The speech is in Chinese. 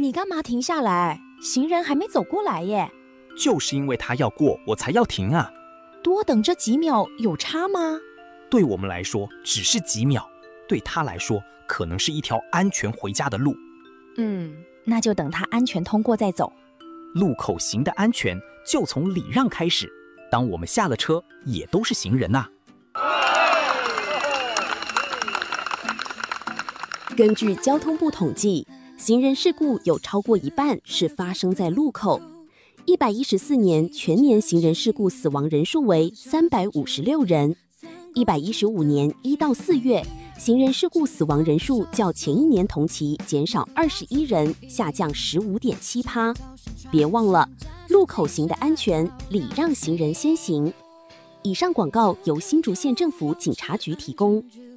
你干嘛停下来？行人还没走过来耶。 就是因为他要过，我才要停啊。 多等这几秒有差吗？ 对我们来说只是几秒，对他来说可能是一条安全回家的路。 那就等他安全通过再走。 路口行的安全就从礼让开始，当我们下了车也都是行人啊。 根据交通部统计，行人事故有超过一半是发生在路口。114年全年行人事故死亡人数为356人。115年1到4月，行人事故死亡人数较前一年同期减少21人，下降15.7%。别忘了，路口行的安全，礼让行人先行。以上广告由新竹县政府警察局提供。